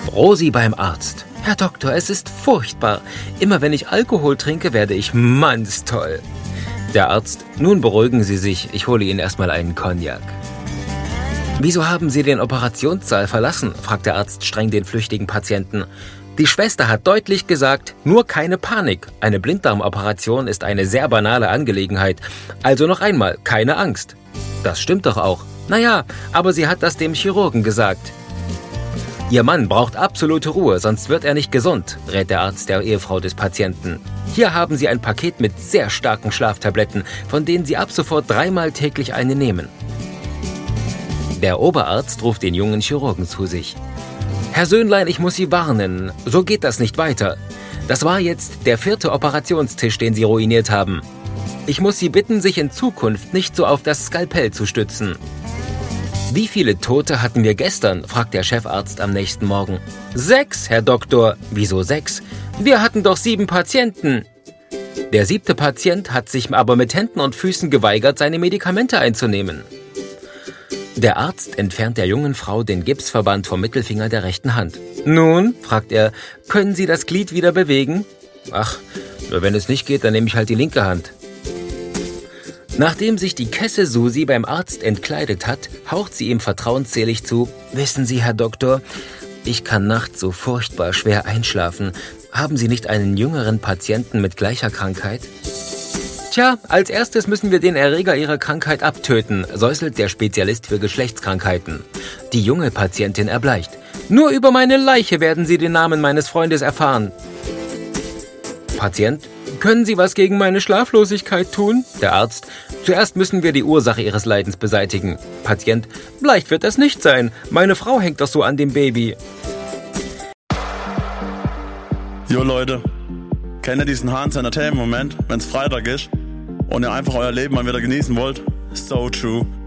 Rosi beim Arzt. Herr Doktor, es ist furchtbar. Immer wenn ich Alkohol trinke, werde ich mannstoll. Der Arzt, nun beruhigen Sie sich, ich hole Ihnen erstmal einen Cognac. Wieso haben Sie den Operationssaal verlassen? Fragt der Arzt streng den flüchtigen Patienten. Die Schwester hat deutlich gesagt, nur keine Panik. Eine Blinddarmoperation ist eine sehr banale Angelegenheit. Also noch einmal, keine Angst. Das stimmt doch auch. Naja, aber sie hat das dem Chirurgen gesagt. Ihr Mann braucht absolute Ruhe, sonst wird er nicht gesund, rät der Arzt der Ehefrau des Patienten. Hier haben Sie ein Paket mit sehr starken Schlaftabletten, von denen Sie ab sofort 3-mal täglich eine nehmen. Der Oberarzt ruft den jungen Chirurgen zu sich. Herr Söhnlein, ich muss Sie warnen. So geht das nicht weiter. Das war jetzt der 4. Operationstisch, den Sie ruiniert haben. Ich muss Sie bitten, sich in Zukunft nicht so auf das Skalpell zu stützen. Wie viele Tote hatten wir gestern? Fragt der Chefarzt am nächsten Morgen. 6, Herr Doktor. Wieso 6? Wir hatten doch 7 Patienten. Der 7. Patient hat sich aber mit Händen und Füßen geweigert, seine Medikamente einzunehmen. Der Arzt entfernt der jungen Frau den Gipsverband vom Mittelfinger der rechten Hand. Nun, fragt er, können Sie das Glied wieder bewegen? Ach, nur wenn es nicht geht, dann nehme ich halt die linke Hand. Nachdem sich die Kesse Susi beim Arzt entkleidet hat, haucht sie ihm vertrauensselig zu. Wissen Sie, Herr Doktor, ich kann nachts so furchtbar schwer einschlafen. Haben Sie nicht einen jüngeren Patienten mit gleicher Krankheit? Tja, als erstes müssen wir den Erreger Ihrer Krankheit abtöten, säuselt der Spezialist für Geschlechtskrankheiten. Die junge Patientin erbleicht. Nur über meine Leiche werden Sie den Namen meines Freundes erfahren. Patient: Können Sie was gegen meine Schlaflosigkeit tun? Der Arzt: Zuerst müssen wir die Ursache Ihres Leidens beseitigen. Patient: Leicht wird das nicht sein. Meine Frau hängt doch so an dem Baby. Jo Leute, kennt ihr diesen Hans Entertainment-Moment, wenn's Freitag ist und ihr einfach euer Leben mal wieder genießen wollt? So true.